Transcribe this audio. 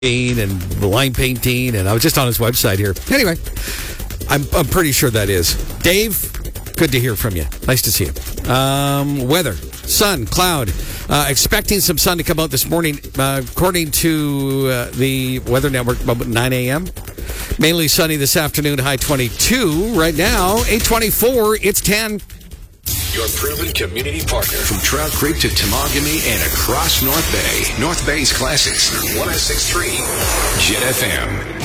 and line painting, and I was just on his website here. Anyway, I'm pretty sure that is. Dave, good to hear from you. Nice to see you. Weather, sun, cloud. Expecting some sun to come out this morning, according to the Weather Network, about 9 a.m. Mainly sunny this afternoon, high 22. Right now, 8:24, it's 10. Your proven community partner from Trout Creek to Temagami and across North Bay. North Bay's Classics, 106.3 Jet FM.